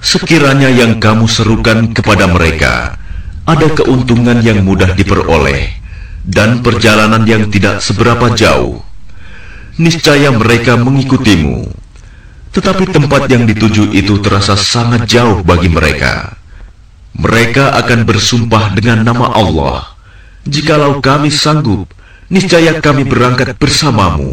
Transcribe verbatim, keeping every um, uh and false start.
Sekiranya yang kamu serukan kepada mereka ada keuntungan yang mudah diperoleh dan perjalanan yang tidak seberapa jauh, niscaya mereka mengikutimu. Tetapi tempat yang dituju itu terasa sangat jauh bagi mereka. Mereka akan bersumpah dengan nama Allah, "Jikalau kami sanggup, niscaya kami berangkat bersamamu."